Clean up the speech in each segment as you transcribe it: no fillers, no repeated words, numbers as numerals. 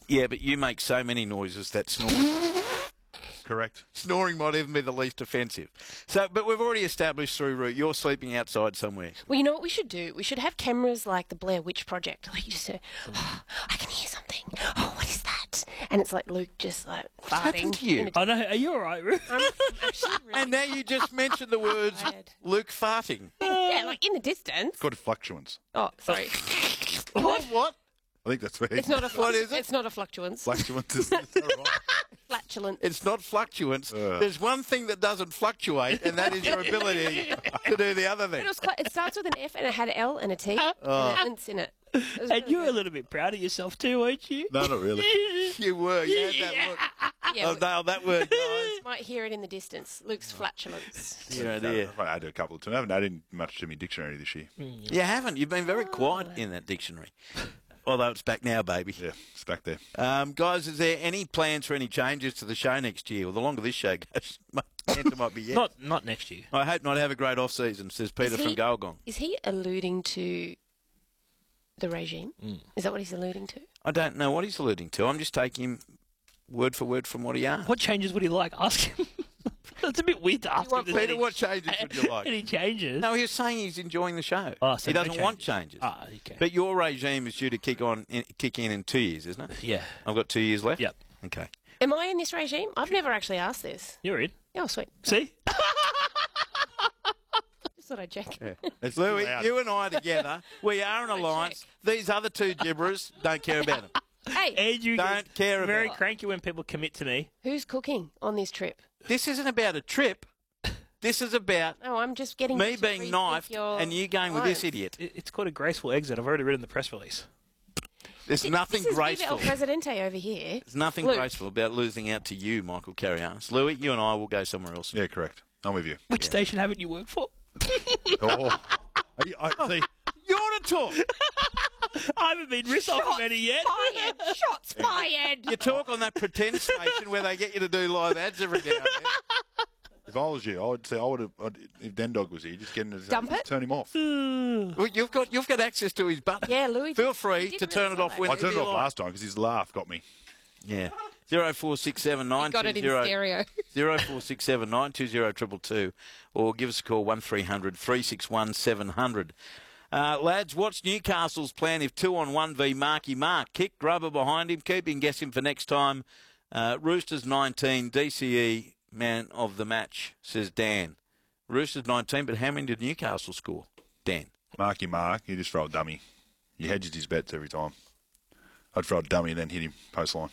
Yeah, but you make so many noises that snoring. Correct. Snoring might even be the least offensive. So, but we've already established through Root, you're sleeping outside somewhere. Well, you know what we should do? We should have cameras like the Blair Witch Project. Like you just say, oh, I can hear something. Oh, what is that? And it's like Luke just like farting. happened to you? I know. Are you all right, Ruth? I'm actually really And now you just mentioned the words tired. Luke farting. Yeah, like in the distance. Called fluctuance. Oh, sorry. What? I think that's where It's not a What is it? It's not a fluctuance. fluctuance is right. Flatulent. It's not fluctuance. There's one thing that doesn't fluctuate, and that is your ability to do the other thing. It starts with an F and it had an L and a T and an ants in it. It was And really you were a good. little bit proud of yourself too, weren't you? No, not really. You were. You had that look. Yeah, I've nailed that word, guys. we might hear it in the distance. Luke's flatulence. Yeah, dear. I added a couple of times. I haven't added much to my dictionary this year. You haven't. You've been very quiet in that dictionary. Although it's back now, baby. Yeah, it's back there. Guys, is there any plans for any changes to the show next year? Well, the longer this show goes, my answer might be yes. Not next year. I hope not have a great off-season, says Peter Is from he- Golgong. Is he alluding to the regime? Is that what he's alluding to? I don't know what he's alluding to. I'm just taking him word for word from what he asked. What changes would he like? Ask him. It's a bit weird to ask him. want, if there's Peter, any- what changes would you like? Any changes? No, he was saying he's enjoying the show. Oh, so he no doesn't want changes. Ah, okay. But your regime is due to kick in 2 years, isn't it? Yeah. I've got 2 years left? Yep. Okay. Am I in this regime? I've never actually asked this. You're in. Oh, sweet. See? Just thought I'd check. It's Louis, loud. you and I together, we are an alliance. These other two gibberers don't care about him. Hey, Andrew Don't gets care about very it. cranky when people commit to me. who's cooking on this trip? This isn't about a trip. This is about No, I'm just getting me you to being rethink knifed your and you going with this lines. idiot. It's called a graceful exit. I've already written the press release. There's nothing This is Viva graceful. El Presidente over here. There's nothing Luke. graceful about losing out to you, Michael Carrianos. Louis, you and I will go somewhere else. Yeah, correct. I'm with you. Which station haven't you worked for? Oh. See, You ought to talk. I haven't been risk off any yet. Fired! Shots fired! You talk on that pretend station where they get you to do live ads every now and then. if I was you, I would say if Den Dog was here, just get him to Dump it? turn him off. Well, you've got access to his button. Yeah, Louis. Feel did- free he to did turn really it off well. when I turned it you off like. last time because his laugh got me. Yeah. 0467 Got it in stereo. 0467 920 222 or give us a call 1300 361 700. Lads, what's Newcastle's plan if 2-on-1 v Marky Mark? Kick, grubber behind him, keep him guessing for next time. Roosters 19, DCE man of the match, says Dan. Roosters 19, but how many did Newcastle score? Dan. Marky Mark, he just throw a dummy. He hedges his bets every time. I'd throw a dummy and then hit him post line.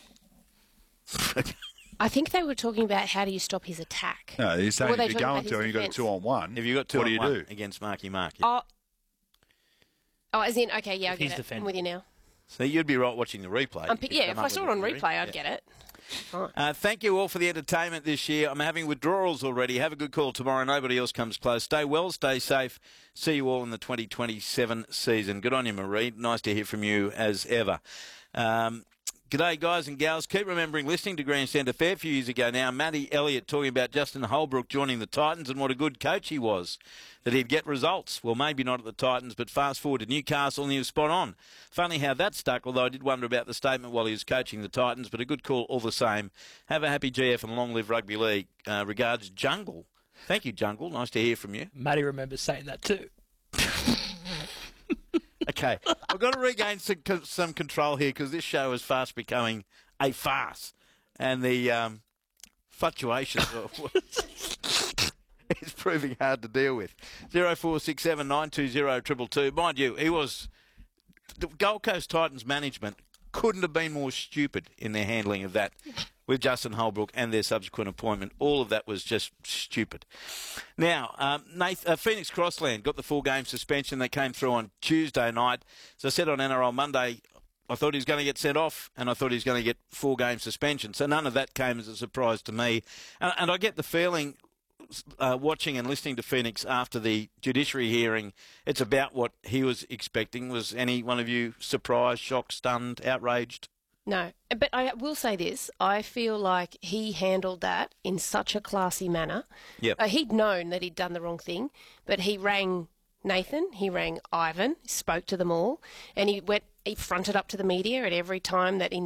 I think they were talking about how do you stop his attack. No, he's saying Were they if you're talking going about to and his you've got a defence? 2-on-1, Have you got 2 what on do you 1 do? against Marky Mark? Yeah. Oh, as in, okay, yeah, I If get he's it. defending. I'm with you now. So you'd be right watching the replay. Yeah, if I saw it on replay, I'd get it. Thank you all for the entertainment this year. I'm having withdrawals already. Have a good call tomorrow. Nobody else comes close. Stay well, stay safe. See you all in the 2027 season. Good on you, Marie. Nice to hear from you as ever. G'day, guys and gals. Keep remembering listening to Grandstand a fair few years ago now. Matty Elliott talking about Justin Holbrook joining the Titans and what a good coach he was, that he'd get results. Well, maybe not at the Titans, but fast forward to Newcastle and he was spot on. Funny how that stuck, although I did wonder about the statement while he was coaching the Titans, but a good call all the same. Have a happy GF and long live rugby league. Regards, Jungle. Thank you, Jungle. Nice to hear from you. Matty remembers saying that too. Okay, I've got to regain some control here because this show is fast becoming a farce, and the fluctuations is proving hard to deal with. 0467 920 222. Mind you, the Gold Coast Titans management couldn't have been more stupid in their handling of that with Justin Holbrook and their subsequent appointment. All of that was just stupid. Now, Phoenix Crossland got the 4-game suspension. They came through on Tuesday night. As I said on NRL Monday, I thought he was going to get sent off and I thought he was going to get 4-game suspension. So none of that came as a surprise to me. And I get the feeling, watching and listening to Phoenix after the judiciary hearing, it's about what he was expecting. Was any one of you surprised, shocked, stunned, outraged? No, but I will say this. I feel like he handled that in such a classy manner. Yep. He'd known that he'd done the wrong thing, but he rang Nathan, he rang Ivan, spoke to them all, and he fronted up to the media at every time that in